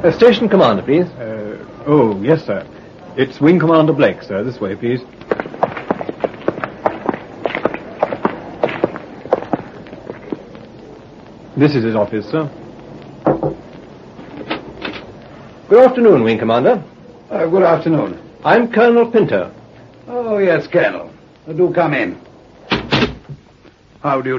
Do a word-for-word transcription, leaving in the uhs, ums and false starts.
Uh, station commander, please. Uh, oh, yes, sir. It's Wing Commander Blake, sir. This way, please. This is his office, sir. Good afternoon, Wing Commander. Uh, good afternoon. I'm Colonel Pinto. Oh, yes, Colonel. Do come in. How do you